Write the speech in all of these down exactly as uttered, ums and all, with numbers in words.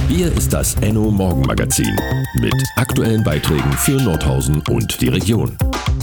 Hier ist das Enno Morgenmagazin mit aktuellen Beiträgen für Nordhausen und die Region.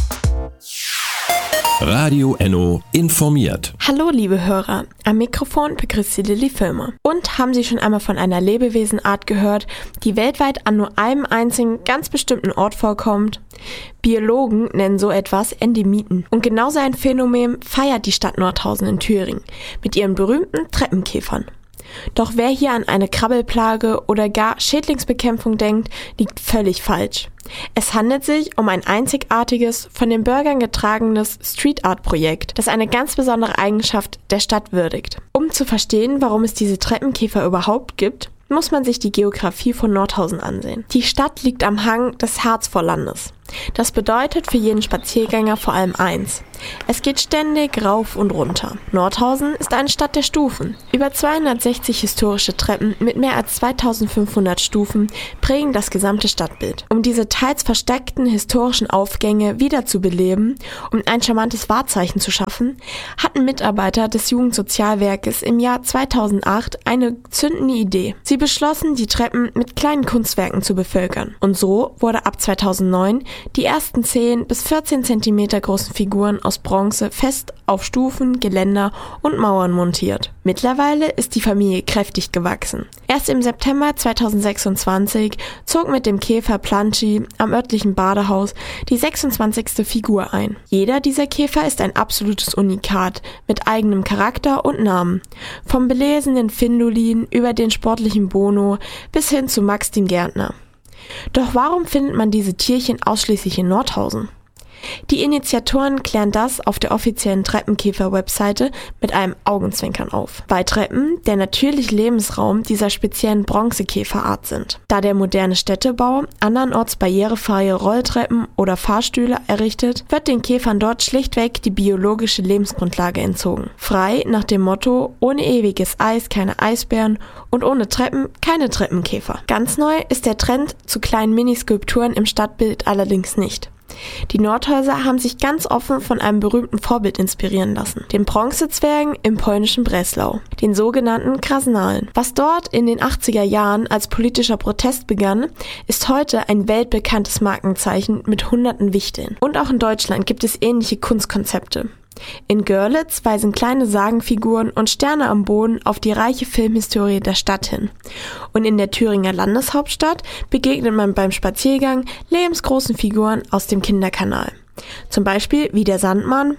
Radio Enno informiert. Hallo liebe Hörer, am Mikrofon begrüßt Sie Lilly Filmer. Und haben Sie schon einmal von einer Lebewesenart gehört, die weltweit an nur einem einzigen, ganz bestimmten Ort vorkommt? Biologen nennen so etwas Endemiten. Und genau so ein Phänomen feiert die Stadt Nordhausen in Thüringen mit ihren berühmten Treppenkäfern. Doch wer hier an eine Krabbelplage oder gar Schädlingsbekämpfung denkt, liegt völlig falsch. Es handelt sich um ein einzigartiges, von den Bürgern getragenes Street-Art-Projekt, das eine ganz besondere Eigenschaft der Stadt würdigt. Um zu verstehen, warum es diese Treppenkäfer überhaupt gibt, muss man sich die Geografie von Nordhausen ansehen. Die Stadt liegt am Hang des Harzvorlandes. Das bedeutet für jeden Spaziergänger vor allem eins: Es geht ständig rauf und runter. Nordhausen ist eine Stadt der Stufen. Über zweihundertsechzig historische Treppen mit mehr als zweitausendfünfhundert Stufen prägen das gesamte Stadtbild. Um diese teils versteckten historischen Aufgänge wieder zu beleben und ein charmantes Wahrzeichen zu schaffen, hatten Mitarbeiter des Jugendsozialwerkes im Jahr zweitausendacht eine zündende Idee. Sie beschlossen, die Treppen mit kleinen Kunstwerken zu bevölkern. Und so wurde ab zweitausendneun die ersten zehn bis vierzehn Zentimeter großen Figuren aus Bronze fest auf Stufen, Geländer und Mauern montiert. Mittlerweile ist die Familie kräftig gewachsen. Erst im September zweitausendsechsundzwanzig zog mit dem Käfer Planschi am örtlichen Badehaus die sechsundzwanzigste Figur ein. Jeder dieser Käfer ist ein absolutes Unikat mit eigenem Charakter und Namen. Vom belesenen Findolin über den sportlichen Bono bis hin zu Max dem Gärtner. Doch warum findet man diese Tierchen ausschließlich in Nordhausen? Die Initiatoren klären das auf der offiziellen Treppenkäfer-Webseite mit einem Augenzwinkern auf, weil Treppen der natürliche Lebensraum dieser speziellen Bronzekäferart sind. Da der moderne Städtebau andernorts barrierefreie Rolltreppen oder Fahrstühle errichtet, wird den Käfern dort schlichtweg die biologische Lebensgrundlage entzogen. Frei nach dem Motto: ohne ewiges Eis keine Eisbären und ohne Treppen keine Treppenkäfer. Ganz neu ist der Trend zu kleinen Miniskulpturen im Stadtbild allerdings nicht. Die Nordhäuser haben sich ganz offen von einem berühmten Vorbild inspirieren lassen, den Bronzezwergen im polnischen Breslau, den sogenannten Krasnalen. Was dort in den achtziger Jahren als politischer Protest begann, ist heute ein weltbekanntes Markenzeichen mit hunderten Wichteln. Und auch in Deutschland gibt es ähnliche Kunstkonzepte. In Görlitz weisen kleine Sagenfiguren und Sterne am Boden auf die reiche Filmhistorie der Stadt hin. Und in der Thüringer Landeshauptstadt begegnet man beim Spaziergang lebensgroßen Figuren aus dem Kinderkanal. Zum Beispiel wie der Sandmann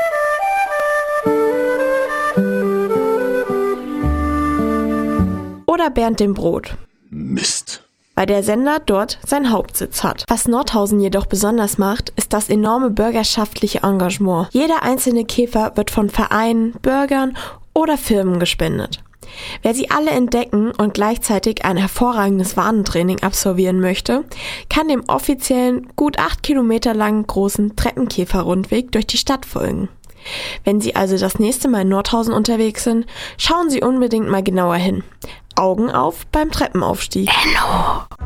oder Bernd dem Brot. Mist. Weil der Sender dort seinen Hauptsitz hat. Was Nordhausen jedoch besonders macht, ist das enorme bürgerschaftliche Engagement. Jeder einzelne Käfer wird von Vereinen, Bürgern oder Firmen gespendet. Wer sie alle entdecken und gleichzeitig ein hervorragendes Warntraining absolvieren möchte, kann dem offiziellen, gut acht Kilometer langen großen Treppenkäfer-Rundweg durch die Stadt folgen. Wenn Sie also das nächste Mal in Nordhausen unterwegs sind, schauen Sie unbedingt mal genauer hin. Augen auf beim Treppenaufstieg. Enno.